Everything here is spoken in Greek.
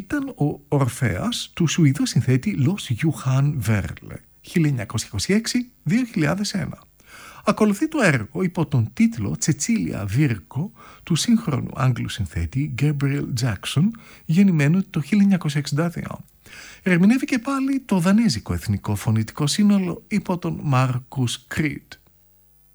ήταν ο Ορφέας του Σουηδού συνθέτη Lars Johan Verle, 1926-2001. Ακολουθεί το έργο υπό τον τίτλο «Τσετσίλια Βίρκο» του σύγχρονου Άγγλου συνθέτη Gabriel Jackson, γεννημένου το 1962. Ερμηνεύει και πάλι το δανέζικο εθνικό φωνητικό σύνολο υπό τον Marcus Creed.